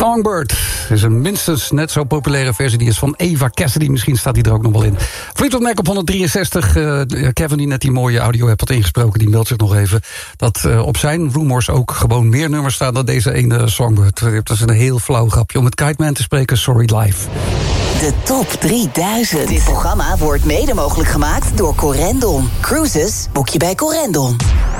Songbird is een minstens net zo populaire versie. Die is van Eva Cassidy. Misschien staat die er ook nog wel in. Fleetwood Mac op 163. Kevin, die net die mooie audio hebt ingesproken, die meldt zich nog even dat op zijn Rumors ook gewoon meer nummers staan dan deze ene Songbird. Dat is een heel flauw grapje. Om met Kite Man te spreken, sorry live. De Top 3000. Dit programma wordt mede mogelijk gemaakt door Corendon. Cruises boek je bij Corendon.